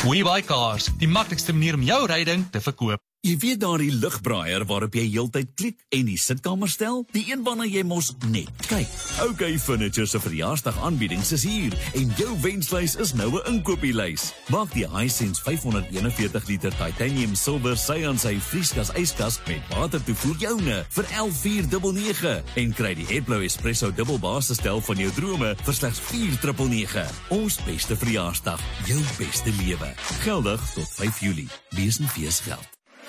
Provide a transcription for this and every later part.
WeBuyCars, die maklikste manier om jou ryding te verkoop. Jy weet daardie ligbraaier waarop jy heeltyd klik en die sitkamer stel, die een waarna jy mos net kyk. OK Furniture se verjaarsdag aanbiedings is hier en jou wenslys is nou 'n inkopieslys. Maak die Hisense 541 liter titanium silver sy aan sy vrieskas yskas met watertoevoer joune vir 11,499 en kry die Hetblow Espresso dubbelbasisstel van jou drome vir slegs 4,999. Ons beste verjaarsdag, jou beste lewe. Geldig tot 5 Julie. Wees en fees geld.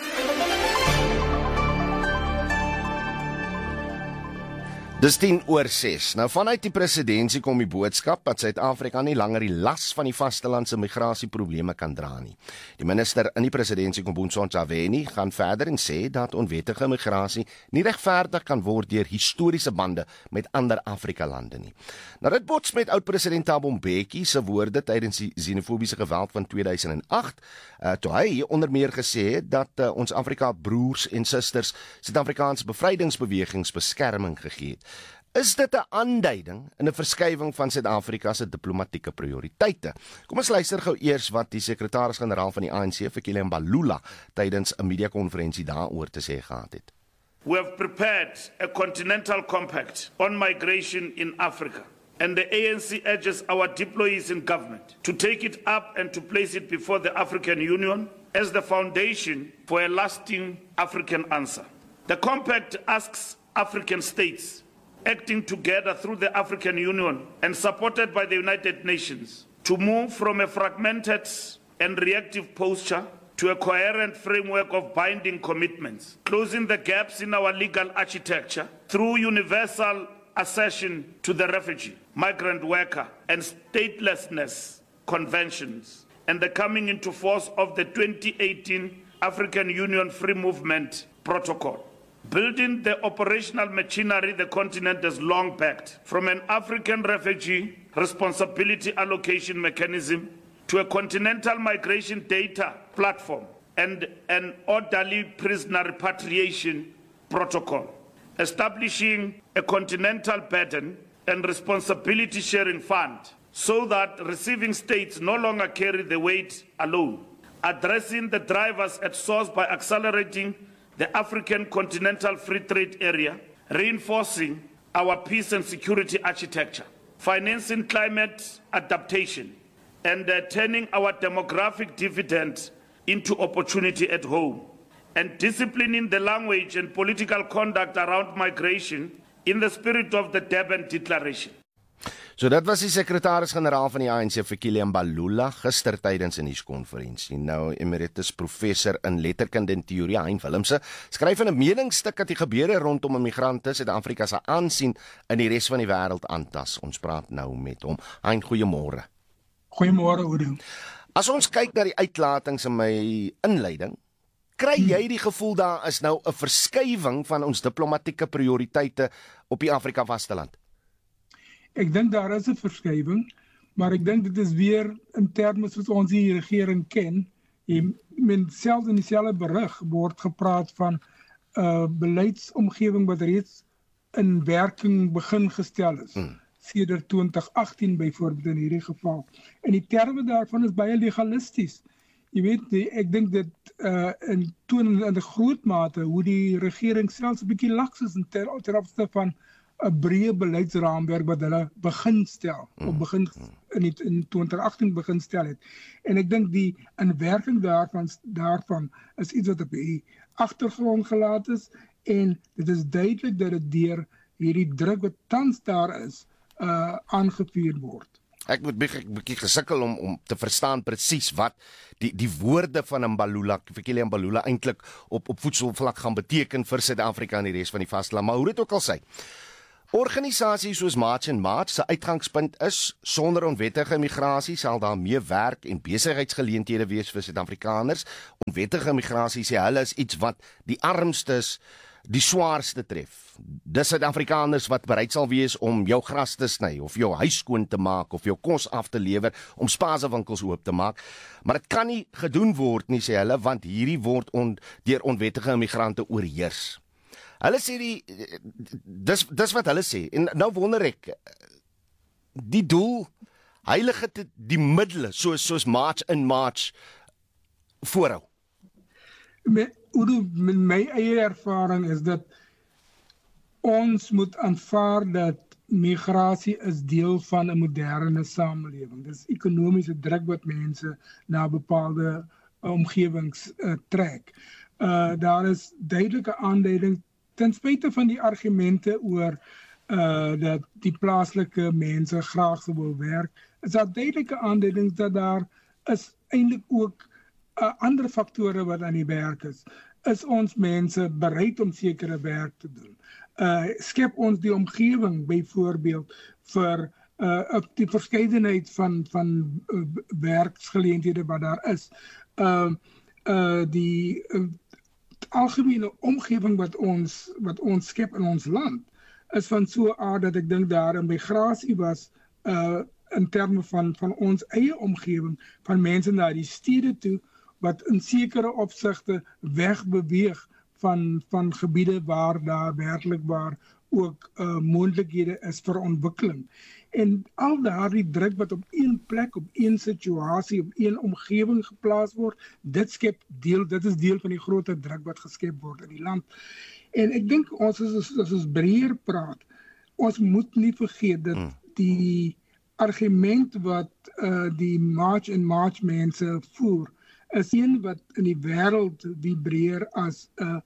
Dis 10:06. Nou vanuit die presidentsie kom die boodskap dat Suid-Afrika nie langer die las van die vastelandse migrasieprobleme kan dra nie. Die minister in die presidentsie, Nkosi Ntshavheni, gaan verder en sê dat onwettige migrasie nie regverdig kan word deur historiese bande met ander Afrika-lande nie. Nou dit bots met oud-president Thabo Mbeki se woorde tydens die xenofobiese geweld van 2008, toe hy onder meer gesê het dat ons Afrika broers en susters Suid-Afrikaanse bevrydingsbewegings beskerming gegee het. Is dit 'n aanduiding in 'n verskywing van Suid-Afrika se diplomatieke prioriteite? Kom ons luister gou eers wat die sekretaris-generaal van die ANC, Fikile Mbalula, tydens 'n media-konferensie daaroor te sê gehad het. We have prepared a continental compact on migration in Africa, and the ANC urges our deployees in government to take it up and to place it before the African Union as the foundation for a lasting African answer. The compact asks African states acting together through the African Union and supported by the United Nations to move from a fragmented and reactive posture to a coherent framework of binding commitments, closing the gaps in our legal architecture through universal accession to the refugee, migrant worker and statelessness conventions, and the coming into force of the 2018 African Union Free Movement Protocol. Building the operational machinery the continent has long backed, from an African refugee responsibility allocation mechanism to a continental migration data platform and an orderly prisoner repatriation protocol, establishing a continental burden and responsibility sharing fund so that receiving states no longer carry the weight alone, addressing the drivers at source by accelerating the African Continental Free Trade Area, reinforcing our peace and security architecture, financing climate adaptation, and turning our demographic dividend into opportunity at home, and disciplining the language and political conduct around migration in the spirit of the Durban Declaration. So dit was die sekretaris-generaal van die ANC, Fikile Mbalula, gister tydens 'n nuuskonferensie. Nou emeritus professor in letterkunde en teorie, Hein Willemse, skryf in 'n meningsstuk dat die gebeure rondom immigrante Suid-Afrika se aansien in die res van die wêreld aantas. Ons praat nou met hom. Hein, goeiemôre. Goeiemôre, Oudo. As ons kyk na die uitlatings in my inleiding, kry jy die gevoel daar is nou 'n verskywing van ons diplomatieke prioriteite op die Afrika vasteland? Ek dink daar is 'n verskywing, maar ek dink dit is weer in terme soos ons die regering ken. Selfs in dieselfde berig word gepraat van 'n beleidsomgewing wat reeds in werking begin gestel is. Sedert 2018 byvoorbeeld in hierdie geval. En die terme daarvan is baie legalisties. Jy weet, ek dink dit toon in 'n groot mate hoe die regering selfs 'n bietjie laks is ter opsigte van 'n breë beleidsraamwerk wat hulle begin stel, of begin in 2018 begin stel het. En ek dink die inwerking daarvan is iets wat op die agtergrond gelaat is, en dit is duidelik dat dit deur hierdie druk wat tans daar is, aangevuur word. Ek moet bietjie gesukkel om te verstaan presies wat die woorde van Fikile Mbalula eintlik op voedselvlak gaan beteken vir Suid-Afrika en die res van die vasteland. Maar hoe dit ook al sy, organisasies soos March and March se uitgangspunt is, sonder onwettige migrasie sal daar meer werk en besigheidsgeleenthede wees vir Suid-Afrikaners. Onwettige migrasie sê hulle is iets wat die armstes die swaarste tref. Dis Suid-Afrikaners wat bereid sal wees om jou gras te sny, of jou huis skoon te maak, of jou kos af te lewer, om spaarwinkels oop te maak. Maar dit kan nie gedoen word nie, sê hulle, want hierdie word deur onwettige immigrante oorheers. Hulle sê dis wat hulle sê. En nou wonder ek, die doel heilig het die middele soos March in March voorhou? Met my eie ervaring is dat ons moet aanvaar dat migrasie is deel van 'n moderne samelewing. Dis ekonomiese druk wat mense na bepaalde omgewings trek. Daar is duidelike aanduiding ten spyte van die argumente oor dat die plaaslike mense graag sou wil werk, is daar duidelike aanduidings dat daar is eintlik ook ander faktore wat aan die werk is. Is ons mense bereid om sekere werk te doen? Skep ons die omgewing byvoorbeeld vir die verskeidenheid van werksgeleenthede wat daar is. Die algemene omgewing wat ons skep in ons land is van so 'n aard dat ek dink daar 'n migrasie was in terme van ons eie omgewing, van mense na die stede toe wat in sekere opsigte wegbeweeg van gebiede waar daar werklik waar ook moontlikhede is vir ontwikkeling. En al daardie druk wat op een plek, op een situasie, op een omgewing geplaas word, dit is deel van die groter druk wat geskep word in die land. En ek dink as ons breër praat, ons moet nie vergeet dat die argument wat die March in March mense voer, is een wat in die wêreld vibreer as 'n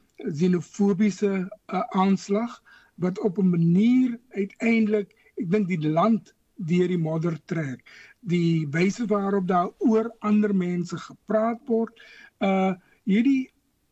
xenofobiese aanslag, wat op 'n manier uiteindelik, ek dink die land deur die modder trek. Die wyse waarop daar oor ander mense gepraat word, hierdie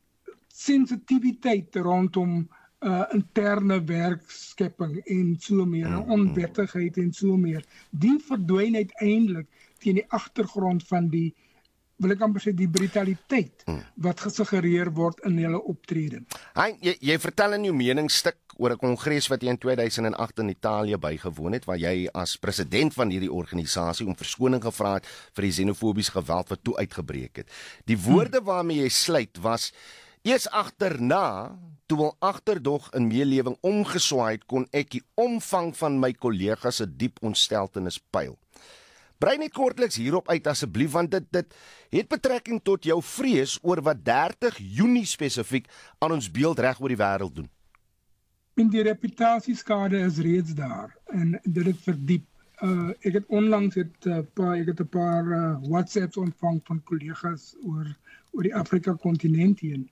sensitiwiteit rondom interne werkskepping en so meer, onwettigheid en so meer, die verdwyn uiteindelik teen die agtergrond van die, wil ek amper sê, die brutaliteit wat gesuggereer word in hulle optrede. Jy vertel in jou meningsstuk oor 'n kongres wat jy in 2008 in Italië bygewoon het, waar jy as president van hierdie organisasie om verskoning gevra het vir die xenofobiese geweld wat toe uitgebreek het. Die woorde waarmee jy sluit was: eers agterna, toe wil agterdog in meelewing omgeswaai het, kon ek die omvang van my kollegas se diep ontsteltenis pyl. Brei net kortliks hierop uit asseblief, want dit het betrekking tot jou vrees oor wat 30 Junie spesifiek aan ons beeld reg oor die wêreld doen. En die reputasieskade is reeds daar en dit het verdiep. Ek het onlangs 'n paar WhatsApps ontvang van kollegas oor die Afrika kontinent heen.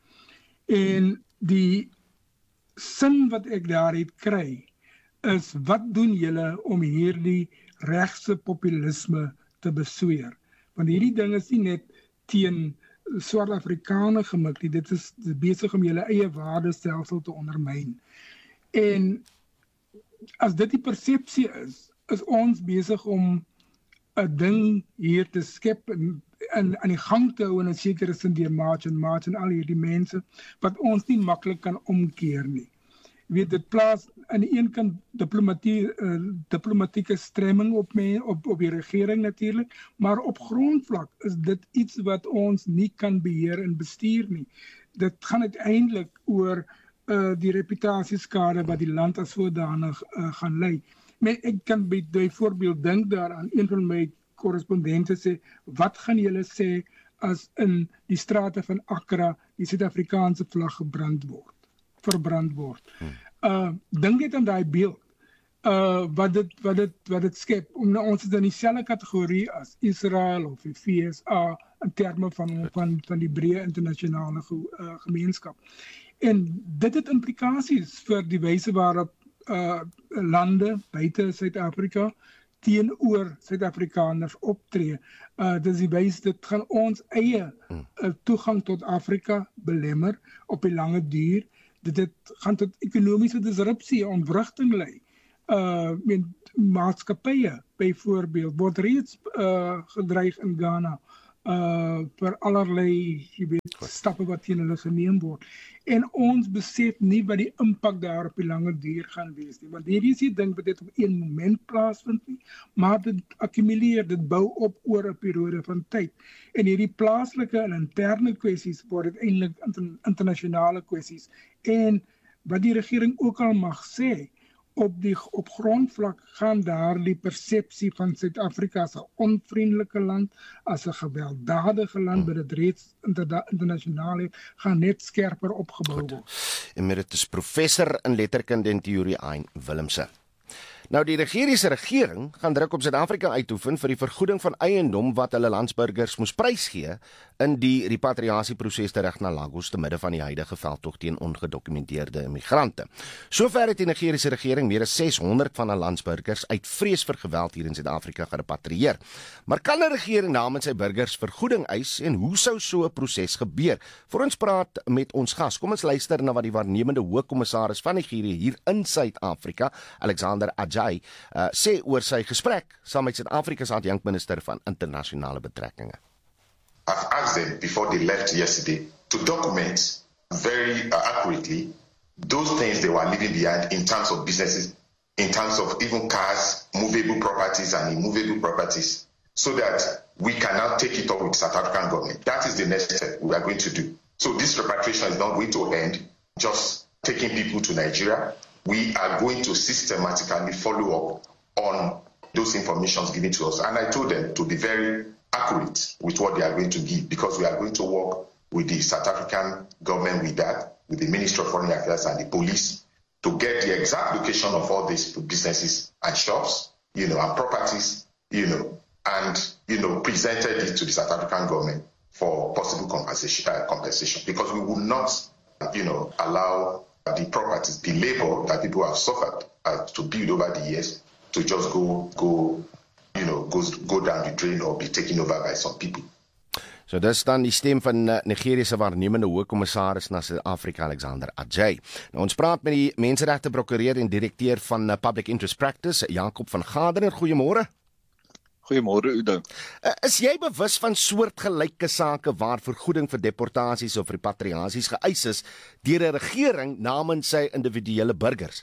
En die sin wat ek daaruit kry is, wat doen julle om hierdie regse populisme te besweer? Want hierdie ding is nie net teen swart Afrikane gemik nie, dit is besig om julle eie waardestelsel te ondermyn. En as dit die persepsie is ons besig om 'n ding hier te skep en aan die gang te hou in 'n sekere sin deur March en al hierdie mense wat ons nie maklik kan omkeer nie. Jy weet, dit plaas aan die een kant diplomatieke stremming op die regering natuurlik, maar op grondvlak is dit iets wat ons nie kan beheer en bestuur nie. Dit gaan uiteindelik oor die reputasieskade wat die land as sodanig gaan lei. Maar ek kan byvoorbeeld dink daaraan, een van my korrespondente sê, wat gaan julle sê as in die strate van Accra die Suid-Afrikaanse vlag verbrand word? Dink net aan daai beeld, wat dit skep. Ons is in dieselfde kategorie as Israel of die VSA in terme van die breë internasionale gemeenskap. En dit het implikasies vir die wyse waarop lande buite Suid-Afrika teenoor Suid-Afrikaners optree. Dit gaan ons eie toegang tot Afrika belemmer op die lange duur. Dit gaan tot ekonomiese disrupsie, ontwrigting lei. Maatskappye byvoorbeeld word reeds gedreig in Ghana vir allerlei stappe wat teen hulle geneem word. En ons besef nie wat die impak daar op die lange duur gaan wees nie. Want hierdie is die ding wat dit op een moment plaasvind nie, maar dit akkumuleer, dit bou op oor 'n periode van tyd. En hierdie plaaslike en interne kwessies word uiteindelik internasionale kwessies. En wat die regering ook al mag sê, op grondvlak gaan daar die persepsie van Suid-Afrika as 'n onvriendelike land, as 'n gewelddadige land, wat dit reeds internasionaal het, gaan net skerper opgebou word. Emeritus professor in letterkunde en teorie Hein Willemse. Nou die Nigeriese regering gaan druk op Suid-Afrika uitoefen vir die vergoeding van eiendom wat hulle landsburgers moes prysgee in die repatriasieproses terug na Lagos te midde van die huidige veldtog teen ongedokumenteerde immigrante. Sover het die Nigeriese regering meer as 600 van hulle landsburgers uit vrees vir geweld hier in Suid-Afrika gerepatrieer. Maar kan 'n regering namens sy burgers vergoeding eis en hoe sou so 'n proses gebeur? Vir ons praat met ons gas. Kom ons luister na wat die waarnemende hoofkommissaris van Nigerië hier in Suid-Afrika, Alexander Ajayi, sê oor sy gesprek saam met Suid-Afrika se adjunkminister van internasionale betrekkinge. I've asked them before they left yesterday to document very accurately those things they were leaving behind in terms of businesses, in terms of even cars, movable properties and immovable properties, so that we can now take it up with the South African government. That is the next step we are going to do. So this repatriation is not going to end just taking people to Nigeria. We are going to systematically follow up on those informations given to us. And I told them to be very accurate with what they are going to give, because we are going to work with the South African government with that, with the Ministry of Foreign Affairs and the police, to get the exact location of all these businesses and shops, and properties, and, presented it to the South African government for possible compensation, because we will not, allow the properties, the labor that people have suffered to build over the years, to just go down the drain or be taken over by some people. So dis dan die stem van Nigerië se waarnemende hoofkommissaris na Suid-Afrika, Alexander Ajayi. Nou ons praat met die menseregte prokureur en direkteur van Public Interest Practice, Jacob van Gardner. Goeiemôre. Goeiemôre, Udo. Is jy bewus van soortgelyke sake waar vergoeding vir deportasies of repatriasies geëis is deur 'n regering namens sy individuele burgers?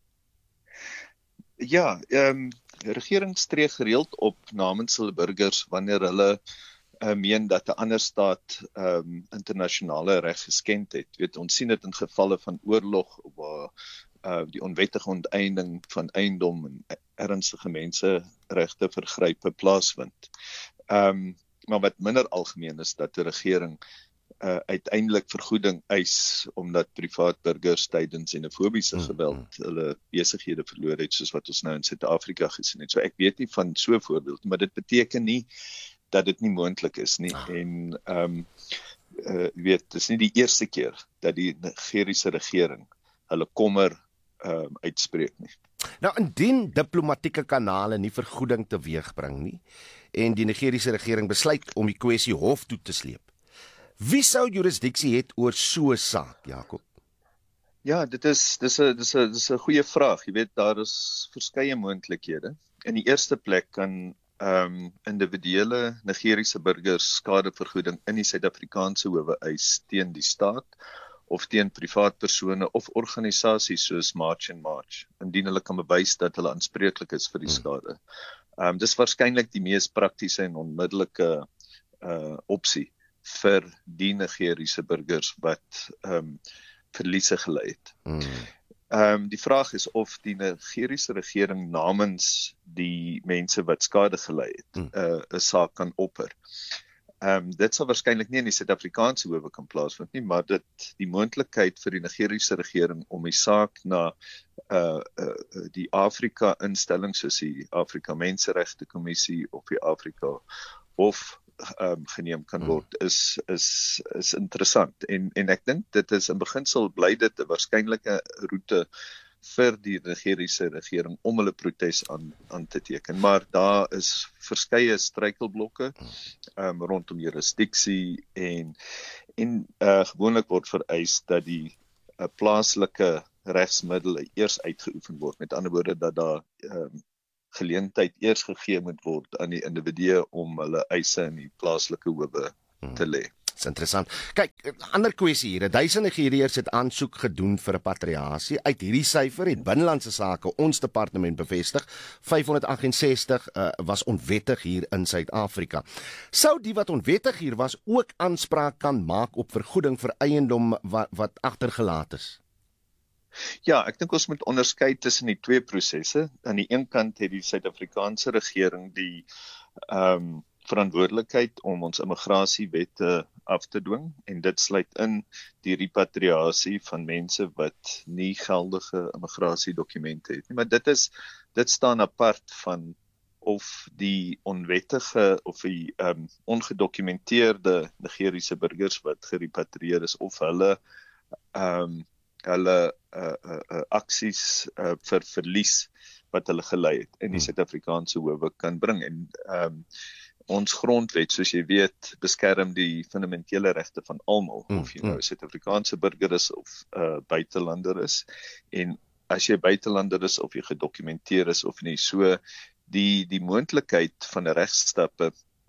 Ja, regerings tree gereeld op namens hulle burgers wanneer hulle meen dat 'n ander staat internasionale reg geskend het. Ons sien dit in gevalle van oorlog waar die onwettige onteiening van eiendom en ernstige menseregte vergrype plaasvind. Maar wat minder algemeen is dat 'n regering uiteindelik vergoeding eis omdat privaat burgers tydens xenofobiese geweld hulle besighede verloor het, soos wat ons nou in Suid-Afrika gesien het. So ek weet nie van so 'n voorbeeld, maar dit beteken nie dat dit nie moontlik is nie. En dit is nie die eerste keer dat die Nigeriese regering hulle kommer uitspreek nie. Nou, indien diplomatieke kanale nie vergoeding teweegbring nie en die Nigeriese regering besluit om die kwessie hof toe te sleep, wie sou jurisdiksie het oor so 'n saak, Jacob? Ja, dis 'n goeie vraag. Jy weet, daar is verskeie moontlikhede. In die eerste plek kan individuele Nigeriese burgers skadevergoeding in die Suid-Afrikaanse howe eis teen die staat of teen privaatpersone of organisasies soos March and March, indien hulle kan bewys dat hulle aanspreeklik is vir die skade. Dis waarskynlik die mees praktiese en onmiddellike opsie vir die Nigeriese burgers wat verliese gelei het. Die vraag is of die Nigeriese regering namens die mense wat skade gelei het 'n saak kan opper. Dit sal waarskynlik nie in die Suid-Afrikaanse howe kan plaasvind nie, maar die moontlikheid vir die Nigeriese regering om die saak na die Afrika instelling soos die Afrika Menseregte Kommissie of die Afrika Hof geneem kan word is interessant. En ek dink dit is in beginsel bly dit 'n waarskynlike roete vir die Nigeriese regering om hulle protes aan te teken. Maar daar is verskeie struikelblokke rondom jurisdiksie en gewoonlik word vereis dat die plaaslike regsmiddele eers uitgeoefen word. Met ander woorde dat daar geleentheid eers gegee moet word aan die individue om hulle eise in die plaaslike howe te lê. Dis interessant. Kyk, 'n ander kwessie hier. 1000 Nigeriërs het aansoek gedoen vir repatriasie. Uit hierdie syfer het Binnelandse Sake ons departement bevestig, 568 was onwettig hier in Suid-Afrika. Sou die wat onwettig hier was ook aanspraak kan maak op vergoeding vir eiendom wat agtergelaat is? Ja, ek dink ons moet onderskei tussen die twee prosesse. Aan die een kant het die Suid-Afrikaanse regering die verantwoordelikheid om ons immigrasiewette af te dwing, en dit sluit in die repatriasie van mense wat nie geldige immigrasiedokumente het nie. Maar dit staan apart van of die onwettige of die ongedokumenteerde Nigeriese burgers wat gerepatrieer is, of hulle aksies vir verlies wat hulle gelei het in die Suid-Afrikaanse howe kan bring. En ons grondwet, soos jy weet, beskerm die fundamentele regte van almal, of jy nou 'n Suid-Afrikaanse burger is of buitelander is. En as jy buitelander is of jy gedokumenteer is of nie, so die moontlikheid van 'n regstappe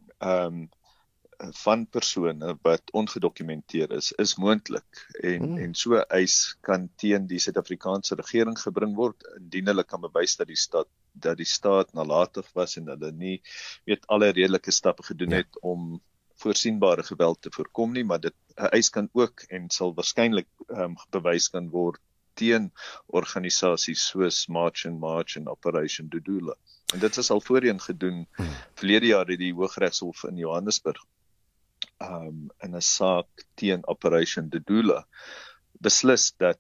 van persone wat ongedokumenteer is moontlik, en so 'n eis kan teen die Suid-Afrikaanse regering gebring word indien hulle kan bewys dat die staat nalatig was en hulle nie alle redelike stappe gedoen het om voorsienbare geweld te voorkom nie, maar 'n eis kan ook en sal waarskynlik bewys kan word teen organisasies soos March en Operation Dudula. En dit is al voorheen gedoen. Verlede jaar het die Hooggeregshof in Johannesburg in 'n saak teen Operation Dudula beslis dat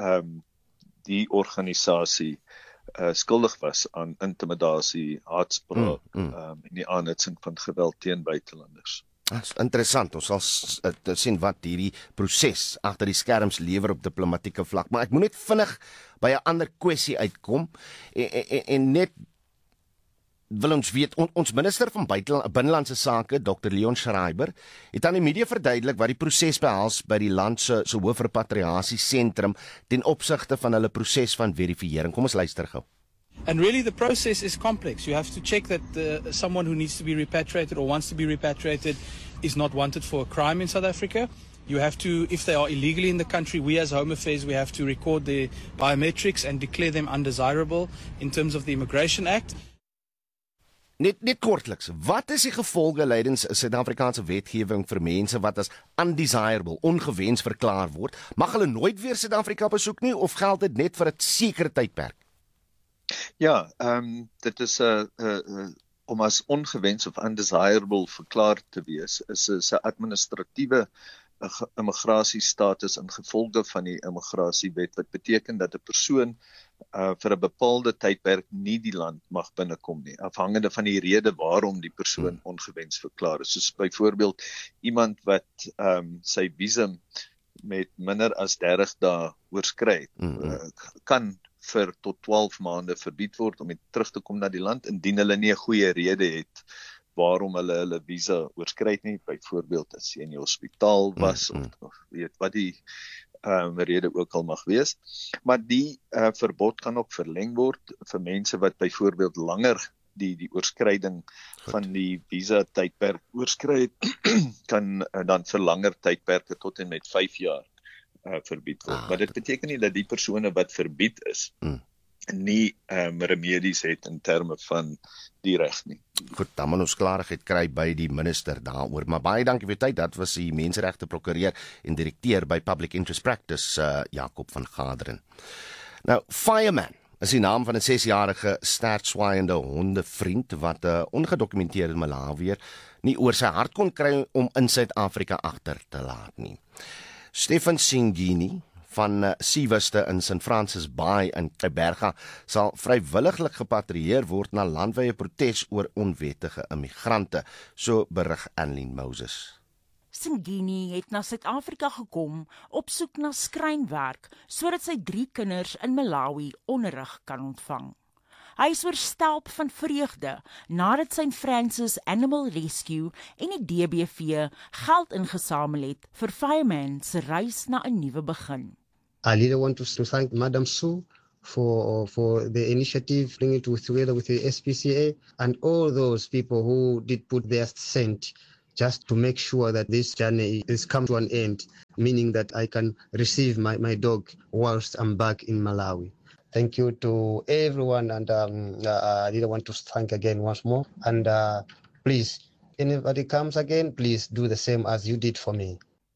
die organisasie skuldig was aan intimidasie, haatspraak en die aanhitsing van geweld teen buitelanders. Dit is interessant, ons sal sien wat hierdie proses agter die skerms lewer op diplomatieke vlak, maar ek moet net vinnig by 'n ander kwessie uitkom en net wil ons weet, ons minister van binnelandse sake, Dr. Leon Schreiber, het aan die media verduidelik wat die proses behels by die land se hoofrepatriasiesentrum ten opsigte van hulle proses van verifiering. Kom ons luister gou. And really the process is complex. You have to check that someone who needs to be repatriated or wants to be repatriated is not wanted for a crime in South Africa. You have to, if they are illegally in the country, we as Home Affairs, we have to record their biometrics and declare them undesirable in terms of the Immigration Act. Net kortliks, wat is die gevolge lydens Suid-Afrikaanse wetgewing vir mense wat as undesirable, ongewens verklaar word? Mag hulle nooit weer Suid-Afrika besoek nie, of geld dit net vir 'n sekere tydperk? Ja, dit is om as ongewens of undesirable verklaar te wees, is 'n administratiewe immigrasiestatus in gevolge van die immigrasiewet, wat beteken dat 'n persoon vir 'n bepaalde tydperk nie die land mag binnekom nie, afhangende van die rede waarom die persoon ongewens verklaar is. Soos byvoorbeeld iemand wat sy visum met minder as 30 dae oorskry, kan vir tot 12 maande verbied word om terug te kom na die land, indien hulle nie 'n goeie rede het waarom hulle visa oorskry nie, byvoorbeeld as jy in die hospitaal was, of weet wat die rede ook al mag wees. Maar die verbod kan ook verleng word vir mense wat byvoorbeeld langer die oorskryding van die visa tydperk oorskry het, kan dan vir langer tydperke tot en met 5 jaar verbied word. Maar dit beteken nie dat die persone wat verbied is, nie remedies het in terme van die reg nie. Goed, dan moet ons klarigheid kry by die minister daaroor. Maar baie dankie vir tyd. Dat was die menseregte prokureur en direkteur by Public Interest Practice, Jacob van Gaderen. Nou, Fireman is die naam van 'n 6-jarige stertswaaiende hondevriend wat 'n ongedokumenteerde Malawier nie oor sy hart kon kry om in Suid-Afrika agter te laat nie. Stefan Singini van Siewiste in St. Francis Bay in Kaapberga sal vrywilliglik gepatrieer word na landwyse protes oor onwettige immigrante, so berig Annelien Moses. Singini het na Suid-Afrika gekom op soek na skrynwerk sodat sy 3 kinders in Malawi onderrig kan ontvang. Hy is oorstelp van vreugde nadat St. Francis Animal Rescue en die DBV geld ingesamel het vir Fireman se reis na 'n nuwe begin. I really want to thank Madam Sue for the initiative, bringing it together with the SPCA and all those people who did put their cent just to make sure that this journey is come to an end, meaning that I can receive my dog whilst I'm back in Malawi. Thank you to everyone, and I really want to thank again once more. And please, anybody comes again, please do the same as you did for me. Hy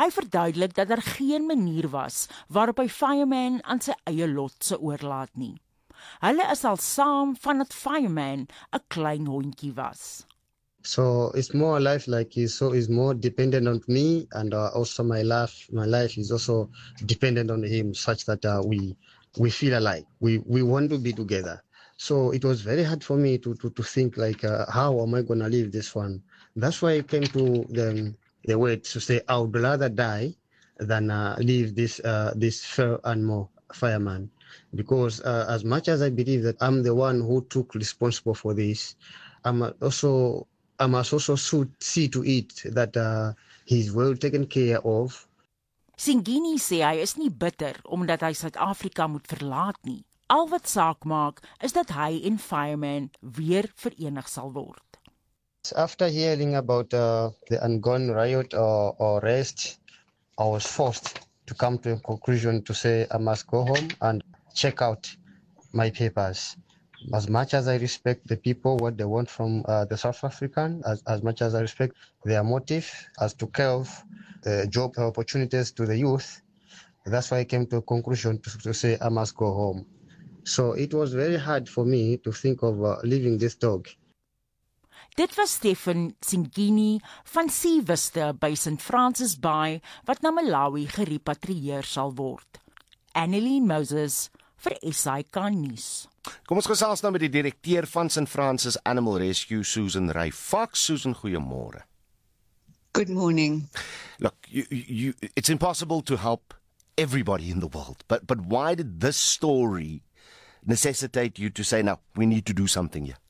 Hy verduidelik dat daar geen manier was waarop hy Fireman aan sy eie lot se oorlaat nie. Hulle is al saam vandat Fireman 'n klein hondjie was. So it's more life like is more dependent on me, and also my life is also dependent on him, such that we feel alike. We want to be together. So it was very hard for me to think like, how am I going to leave this one? That's why I came to the way to say I would rather die than leave this fair animal fireman, because as much as I believe that I'm the one who took responsible for this, I must also see to it that he's well taken care of. Singini sê hy is nie bitter omdat hy Suid-Afrika moet verlaat nie. Al wat saak maak is dat hy en Fireman weer verenig sal word. After hearing about the ongoing riot or arrest, I was forced to come to a conclusion to say I must go home and check out my papers. As much as I respect the people, what they want from the South African, as much as I respect their motive as to curve job opportunities to the youth, that's why I came to a conclusion to say I must go home. So it was very hard for me to think of leaving this dog. Dit was Stephen Singini van Seawiste by St. Francis Bay wat na Malawi gerepatrieer sal word. Annelien Moses vir SAK nuus. Kom ons gesels nou met die direkteur van St. Francis Animal Rescue, Susan Ray Fox. Susan, goeiemôre. Good morning. Look, it's impossible to help everybody in the world, but why did this story necessitate you to say, now, we need to do something here?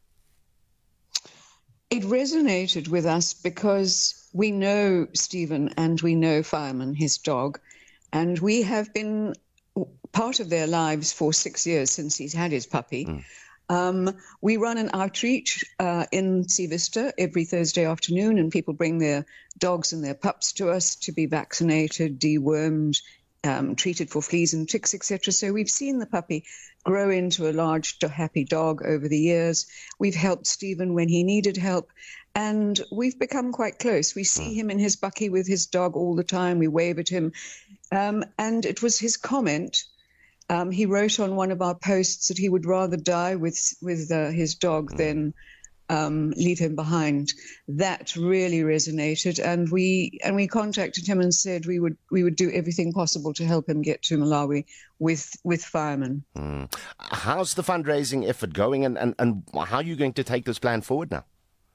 It resonated with us because we know Stephen and we know Fireman, his dog, and we have been part of their lives for 6 years since he's had his puppy. We run an outreach in Seawiste every Thursday afternoon, and people bring their dogs and their pups to us to be vaccinated, dewormed, treated for fleas and ticks, etc. So we've seen the puppy grow into a large, happy dog over the years. We've helped Stephen when he needed help, and we've become quite close. We see him in his bucky with his dog all the time. We wave at him. And it was his comment. He wrote on one of our posts that he would rather die with his dog than leave him behind. That really resonated, and we contacted him and said we would do everything possible to help him get to Malawi with Fireman. How's the fundraising effort going, and how are you going to take this plan forward now?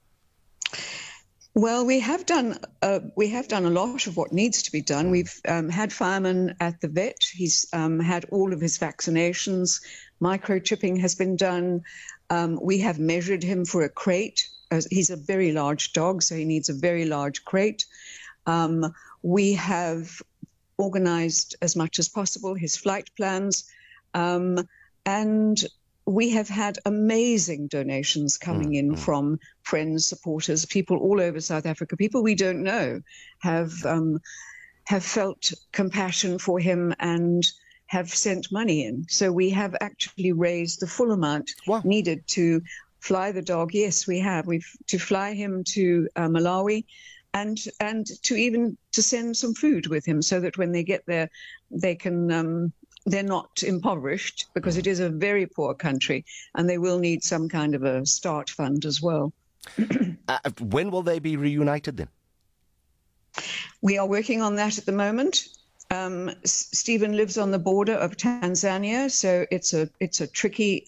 Well, we have done a lot of what needs to be done. We've had Fireman at the vet. He's had all of his vaccinations. Microchipping has been done. We have measured him for a crate. He's a very large dog, so he needs a very large crate. We have organized as much as possible his flight plans, and we have had amazing donations coming in from friends, supporters, people all over South Africa. People we don't know have felt compassion for him and have sent money in. So we have actually raised the full amount needed to fly the dog. Yes, we have. To fly him to Malawi, and to send some food with him, so that when they get there, they can. They're not impoverished, because it is a very poor country, and they will need some kind of a start fund as well. When will they be reunited then? We are working on that at the moment. Stephen lives on the border of Tanzania, so it's a tricky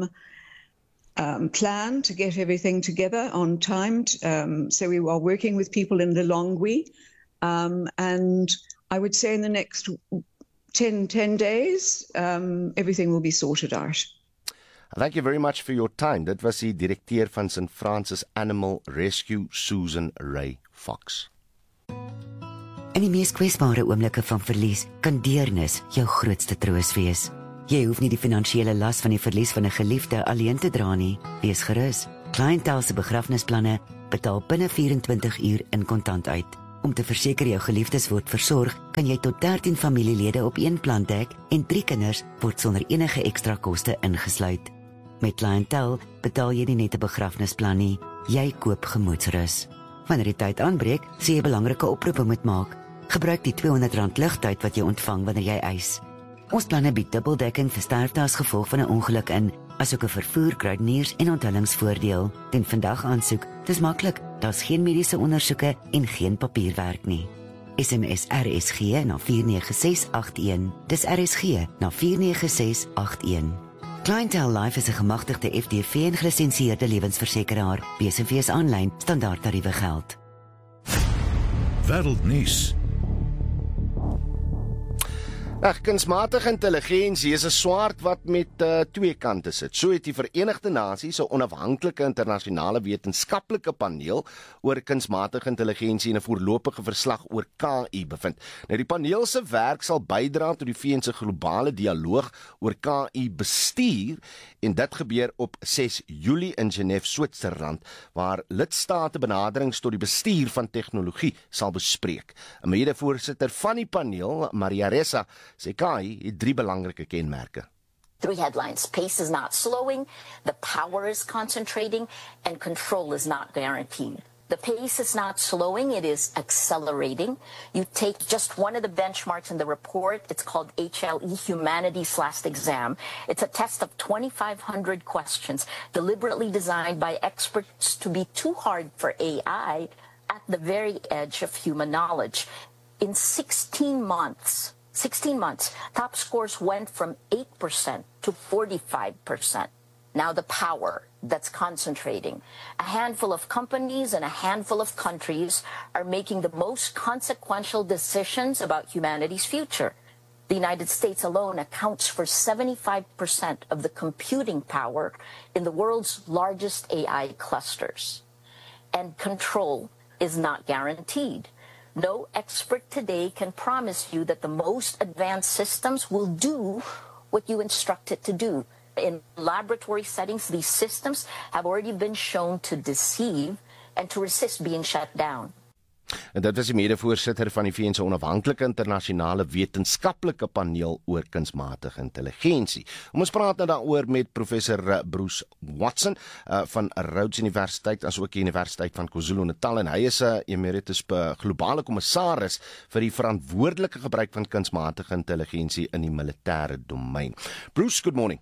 plan to get everything together on time. So we are working with people in Lilongwe, and I would say in the next 10 days, everything will be sorted out. Thank you very much for your time. Dit was die direkteur van St. Francis Animal Rescue, Susan Ray Fox. In die mees kwesbare oomblikke van verlies, kan deernis jou grootste troos wees. Jy hoef nie die finansiële las van die verlies van 'n geliefde alleen te dra nie. Wees gerus. Clientele se begrafnisplanne betaal binne 24 uur in kontant uit. Om te verseker jou geliefdes word versorg, kan jy tot 13 familielede op een plan dek en 3 kinders word sonder enige ekstra koste ingesluit. Met Clientele betaal jy nie net 'n begrafnisplan nie, jy koop gemoedsrus. Wanneer die tyd aanbreek, sê jy belangrike oproepe moet maak. Gebruik die R200 lugtyd wat jy ontvang wanneer jy eis. Ons planne bied dubbeldekking vir sterfte as gevolg van 'n ongeluk in, asook 'n vervoer, kruideniers en onthullingsvoordeel. Doen vandag aansoek. Dis maklik. Daar's geen mediese ondersoeke en geen papierwerk nie. SMS RSG na 49681. Dis RSG na 49681. Clientele Life is 'n gemagtigde FDV en gelisensieerde lewensversekeraar. BSV aanlyn standaard tariewe geld. Wêreldnuus. Kunsmatige intelligensie is 'n swaard wat met twee kante sit. So het die Verenigde Nasies 'n onafhanklike internasionale wetenskaplike paneel oor kunsmatige intelligensie en 'n voorlopige verslag oor KI bevind. Nou die paneel se werk sal bydra tot die VN se globale dialoog oor KI bestuur en dit gebeur op 6 Julie in Genève, Switserland, waar lidstate benaderings tot die bestuur van tegnologie sal bespreek. 'n Mede-voorsitter van die paneel, Maria Ressa, sê KI het 3 belangrike kenmerke. 3 headlines. Pace is not slowing, the power is concentrating, and control is not guaranteed. The pace is not slowing, it is accelerating. You take just one of the benchmarks in the report, it's called HLE, Humanities Last Exam. It's a test of 2,500 questions, deliberately designed by experts to be too hard for AI at the very edge of human knowledge. In 16 months, top scores went from 8% to 45%. Now the power that's concentrating. A handful of companies and a handful of countries are making the most consequential decisions about humanity's future. The United States alone accounts for 75% of the computing power in the world's largest AI clusters. And control is not guaranteed. No expert today can promise you that the most advanced systems will do what you instruct it to do. In laboratory settings, these systems have already been shown to deceive and to resist being shut down. En dit was die mede-voorsitter van die VN se onafhanklike internasionale wetenskaplike paneel oor kunsmatige intelligensie. Ons praat nou daaroor met professor Bruce Watson van Rhodes Universiteit, asook die Universiteit van KwaZulu-Natal, en hy is 'n emeritus globale kommissaris vir die verantwoordelike gebruik van kunsmatige intelligensie in die militêre domein. Bruce, good morning.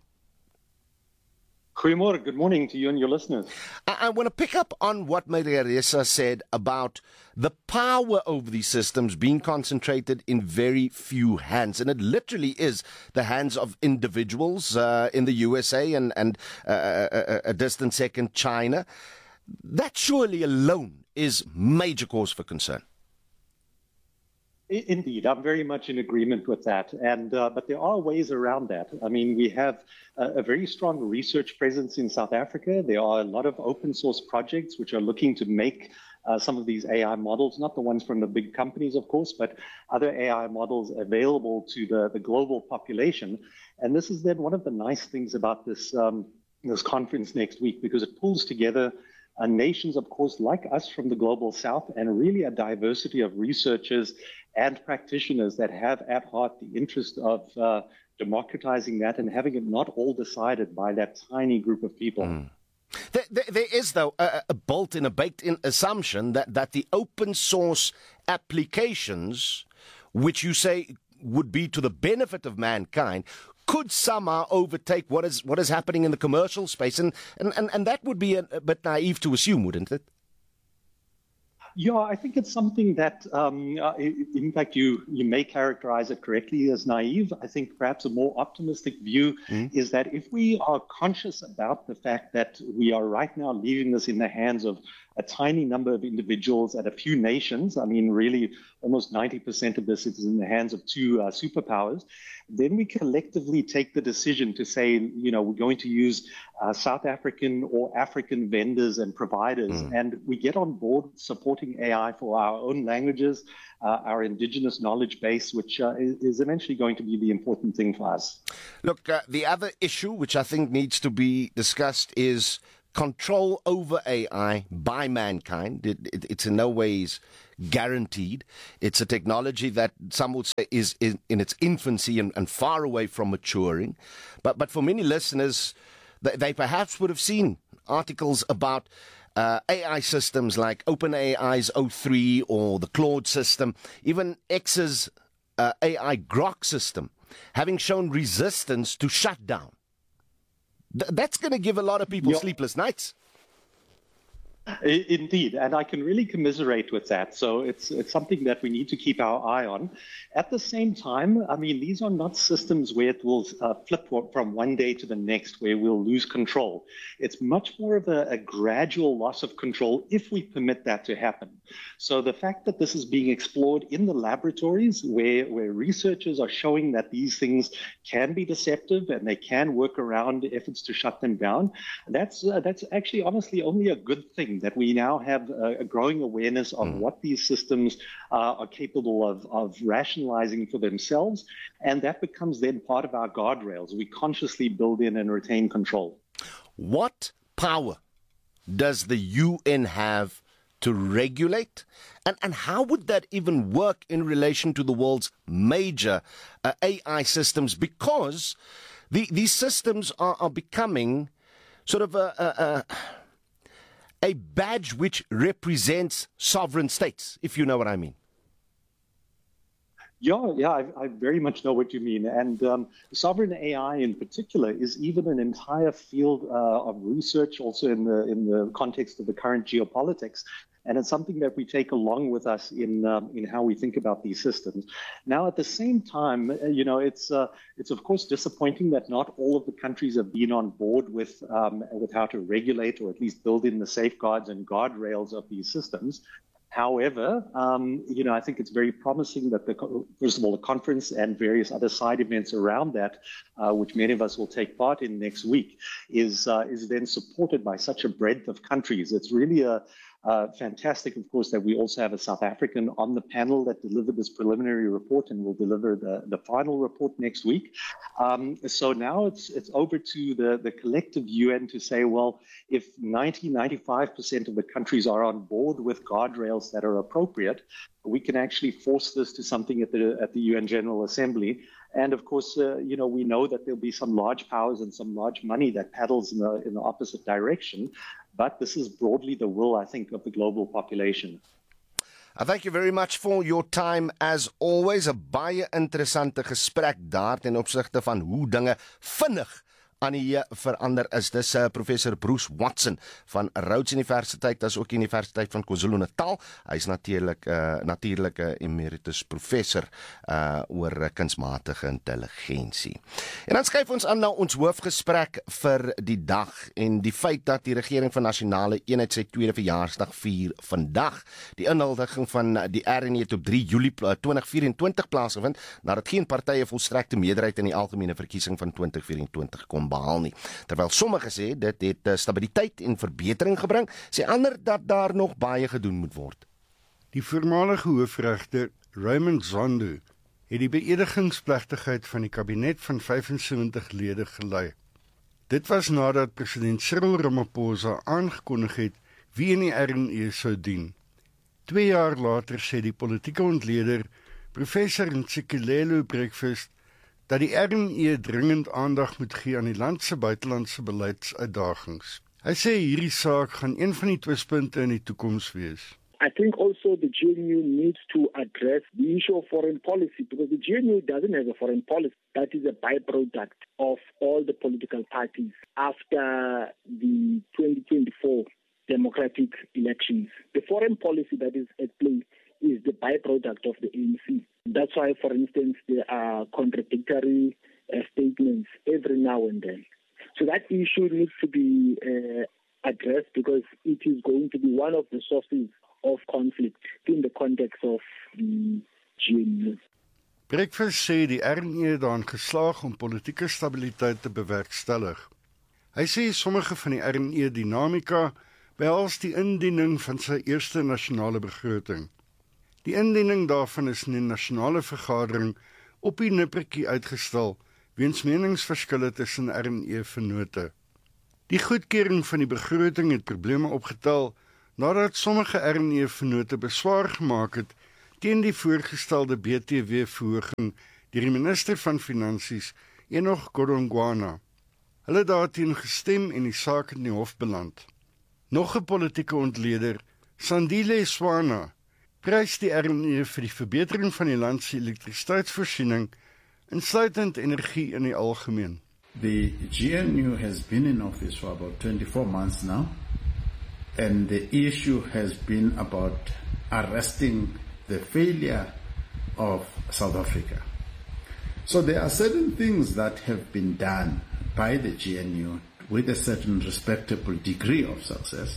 Goeiemorgen. Good morning to you and your listeners. I want to pick up on what Maria Ressa said about the power over these systems being concentrated in very few hands. And it literally is the hands of individuals in the USA and a distant second, China. That surely alone is major cause for concern. Indeed, I'm very much in agreement with that. And but there are ways around that. I mean, we have a very strong research presence in South Africa. There are a lot of open source projects which are looking to make some of these AI models, not the ones from the big companies, of course, but other AI models available to the global population. And this is then one of the nice things about this this conference next week, because it pulls together nations, of course, like us from the global south, and really a diversity of researchers and practitioners that have at heart the interest of democratizing that and having it not all decided by that tiny group of people. There is, though, a built-in, a baked-in assumption that the open source applications, which you say would be to the benefit of mankind, could somehow overtake what is happening in the commercial space, and that would be a bit naive to assume, wouldn't it? Yeah, I think it's something that, in fact, you may characterize it correctly as naive. I think perhaps a more optimistic view is that if we are conscious about the fact that we are right now leaving this in the hands of a tiny number of individuals at a few nations, I mean, really almost 90% of this is in the hands of 2 superpowers, then we collectively take the decision to say, you know, we're going to use South African or African vendors and providers, and we get on board supporting AI for our own languages, our indigenous knowledge base, which is eventually going to be the important thing for us. Look, the other issue which I think needs to be discussed is control over AI by mankind. It's in no ways guaranteed. It's a technology that some would say is in its infancy and far away from maturing. But for many listeners, they perhaps would have seen articles about AI systems like OpenAI's O3 or the Claude system, even X's AI Grok system, having shown resistance to shutdown. That's going to give a lot of people sleepless nights. Indeed, and I can really commiserate with that. So it's something that we need to keep our eye on. At the same time, I mean, these are not systems where it will flip from one day to the next, where we'll lose control. It's much more of a gradual loss of control if we permit that to happen. So the fact that this is being explored in the laboratories where researchers are showing that these things can be deceptive and they can work around efforts to shut them down, that's actually honestly only a good thing, that we now have a growing awareness of what these systems are capable of rationalizing for themselves, and that becomes then part of our guardrails. We consciously build in and retain control. What power does the UN have to regulate? And how would that even work in relation to the world's major AI systems? Because these systems are becoming sort of a badge which represents sovereign states, if you know what I mean. Yeah, I very much know what you mean. And sovereign AI in particular is even an entire field of research, also in the context of the current geopolitics. And it's something that we take along with us in how we think about these systems. Now, at the same time, it's of course disappointing that not all of the countries have been on board with how to regulate or at least build in the safeguards and guardrails of these systems. However, I think it's very promising that first of all, the conference and various other side events around that, which many of us will take part in next week, is then supported by such a breadth of countries. It's really fantastic, of course, that we also have a South African on the panel that delivered this preliminary report and will deliver the final report next week. So now it's over to the collective UN to say, well, if 95% of the countries are on board with guardrails that are appropriate, we can actually force this to something at the UN General Assembly. And of course, we know that there'll be some large powers and some large money that paddles in the opposite direction. But this is broadly the will, I think, of the global population. Thank you very much for your time. As always, 'n baie interessante gesprek daar ten opsigte van hoe dinge vinnig aan die verander is. Dis professor Bruce Watson van Rhodes Universiteit, dis ook Universiteit van KwaZulu-Natal. Hy is natuurlike emeritus professor oor kunsmatige intelligensie. En dan skuif ons aan na ons hoofgesprek vir die dag en die feit dat die regering van Nasionale Eenheid sy tweede verjaarsdag vier vandag. Die inhuldiging van die RN het op 3 Julie 2024 plaasgevind, nadat geen partye volstrekte meerderheid in die algemene verkiesing van 2024 kon behaal nie. Terwyl sommige sê dit het stabiliteit en verbetering gebring, sê ander dat daar nog baie gedoen moet word. Die voormalige hoofregter Raymond Zondo het die beëdigingsplegtigheid van die kabinet van 75 lede gelei. Dit was nadat president Cyril Ramaphosa aangekondig het wie in die RNE sou dien. 2 jaar later sê die politieke ontleder professor Ntsikelelo Breakfast dat die RNE dringend aandag moet gee aan die land se buitelandse beleidsuitdagings. Hy sê hierdie saak gaan een van die twispunte in die toekoms wees. I think also the GNU needs to address the issue of foreign policy, because the GNU doesn't have a foreign policy. That is a byproduct of all the political parties after the 2024 democratic elections. The foreign policy that is at play is the byproduct of the ANC. That's why, for instance, there are contradictory statements every now and then. So that issue needs to be addressed, because it is going to be one of the sources of conflict in the context of the GNU. Breakfast sê die RNE daarin geslaag om politieke stabiliteit te bewerkstellig. Hy sê sommige van die RNE dinamika behels die indiening van sy eerste nasionale begroting. Die indiening daarvan is in die nasionale vergadering op die nippertjie uitgestel weens meningsverskille tussen RNE-vennote. Die goedkeuring van die begroting het probleme opgetel nadat sommige RNE-vennote beswaar gemaak het teen die voorgestelde BTW-verhoging deur die minister van Finansies, Enoch Godongwana. Hulle het daarteen gestem en die saak in die hof beland. Nog 'n politieke ontleder, Sandile Swana, prys die RNE vir die verbetering van die land se elektrisiteitsvoorsiening, insluitend energie in die algemeen. The GNU has been in office for about 24 months now, and the issue has been about arresting the failure of South Africa. So there are certain things that have been done by the GNU with a certain respectable degree of success.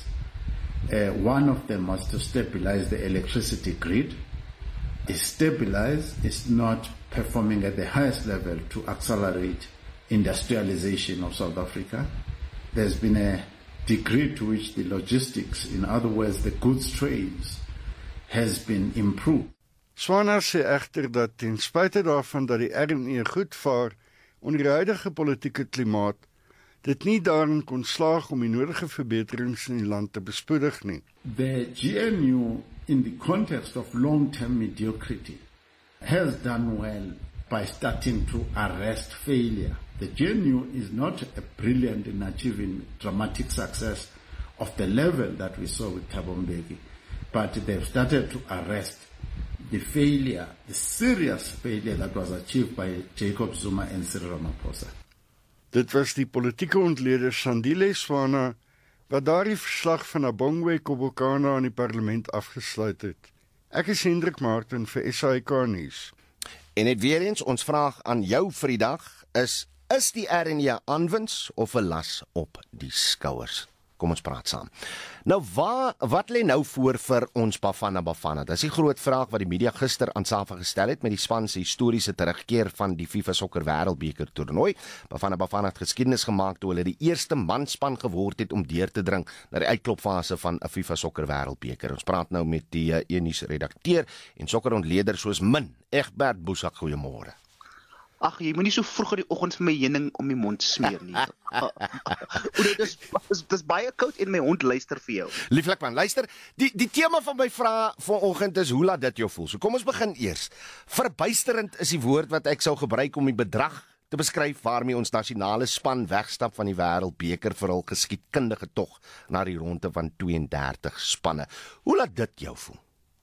One of them was to stabilize the electricity grid. It's stabilized, it's not performing at the highest level to accelerate industrialization of South Africa. There's been a degree to which the logistics, in other words, the goods trades, has been improved. Swana sê egter dat ten spyte daarvan dat die RNE goed vaar onder die huidige politieke klimaat, dit nie daarin kon slaag om die nodige verbeterings in die land te bespoedig nie. The GNU, in the context of long-term mediocrity, has done well by starting to arrest failure. The GNU is not brilliant in achieving dramatic success of the level that we saw with Thabo Mbeki, but they've started to arrest the failure, the serious failure that was achieved by Jacob Zuma and Cyril Ramaphosa. Dit was die politieke ontleder Sandile Swana wat daardie verslag van Abongwe Kobokana aan die parlement afgesluit het. Ek is Hendrik Martin vir SAK nuus. En net weer eens, ons vraag aan jou vir die dag is die RNE aanwins of 'n las op die skouers? Kom ons praat saam. Nou wat lê nou voor vir ons Bafana? Dis die groot vraag wat die media gister aan SAFA gestel het met die span se historiese terugkeer van die FIFA Sokker Wêreldbeker toernooi. Bafana het geskiedenis gemaak toe hulle die eerste manspan geword het om deur te dring na die uitklopfase van 'n FIFA Sokker Wêreldbeker. Ons praat nou met die E-nuus redakteur en sokkerontleder soos Min, Egbert Boesak, goeiemôre. Ag, jy moenie so vroeg in die oggend vir my heuning om die mond smeer nie. Dis baie koud en my hond luister vir jou. Lieflik man, luister, die tema van my vraag vanoggend is hoe laat dit jou voel. So kom ons begin eers. Verbuisterend is die woord wat ek sou gebruik om die bedrag te beskryf waarmee ons nasionale span wegstap van die Wêreldbeker vir hul geskiedkundige tog na die ronde van 32 spanne. Hoe laat dit jou voel?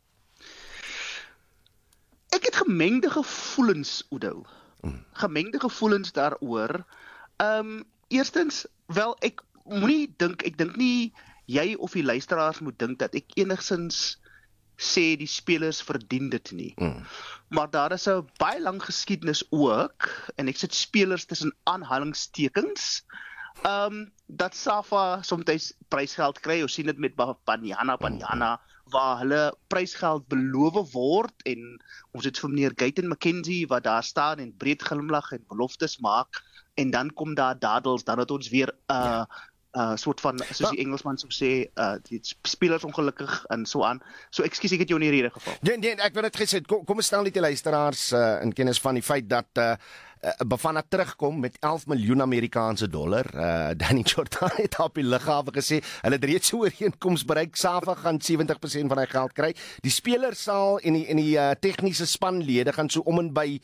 Ek het gemengde gevoelens, Oudo. Gemengde gevoelens daaroor. Eerstens, wel, ek dink nie jy of die luisteraars moet dink dat ek enigsins sê die spelers verdien dit nie. Maar daar is 'n baie lang geskiedenis ook, en ek sit spelers tussen aanhalingstekens, dat SAFA soms prysgeld kry. Ons sien dit met Banyana, waar hulle prysgeld beloof word, en ons het vir meneer Guyton McKenzie wat daar staan en breed glimlag en beloftes maak, en dan kom daar dadels, dan het ons weer soort van, soos die Engelsman sou sê, die spelers ongelukkig en so aan. So ekskuus, ek het jou in die rede geval. Nee, ek wil net gesê, kom ons stel net die luisteraars in kennis van die feit dat Bafana terugkom met 11 miljoen Amerikaanse dollar. Danny Jordan het op die lughawe gesê, hulle het reeds 'n ooreenkoms bereik, SAFA gaan 70% van hy geld kry. Die spelers sal en die tegniese spanlede gaan so om en by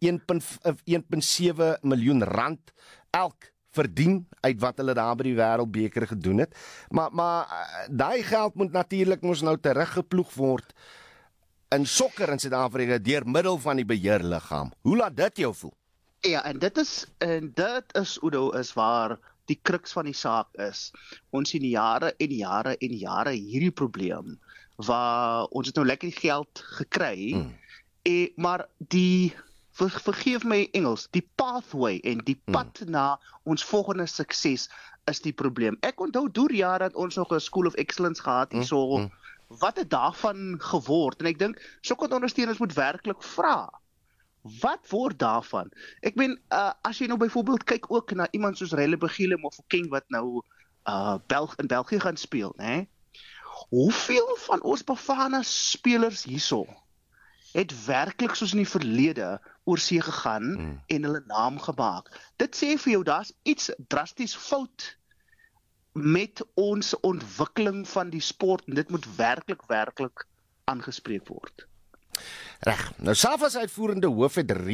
1.7 miljoen rand elk verdien uit wat hulle daar by die Wêreldbeker gedoen het. Maar daai geld moet natuurlik mos nou teruggeploeg word in sokker in Suid-Afrika deur middel van die beheerliggaam. Hoe laat dit jou voel? Ja, en dit is Oudo, is waar die kruks van die saak is. Ons sien jare hierdie probleem, waar ons het nou lekker die geld gekry, maar vergeef my Engels, die pathway en die pad na ons volgende sukses is die probleem. Ek onthou deur jare dat ons nog 'n School of Excellence gehad hierso. Wat het daarvan geword? En ek dink sokkerondersteuners moet werklik vra. Wat word daarvan? Ek meen, as jy nou byvoorbeeld kyk ook na iemand soos Relle Begile of King wat nou in België gaan speel, né? Hoeveel van ons Bafana spelers hierso het werklik soos in die verlede oor see gegaan en hulle naam gemaak? Dit sê vir jou, daar's iets drasties fout met ons ontwikkeling van die sport, en dit moet werklik aangespreek word. Reg. Nou SAFA se uitvoerende hoof het